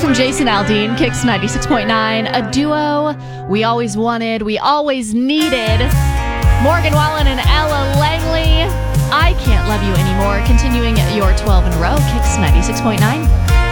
and Jason Aldean, Kicks 96.9, a duo we always wanted, we always needed. Morgan Wallen and Ella Langley, I Can't Love You Anymore, continuing your 12 in a row, Kicks 96.9.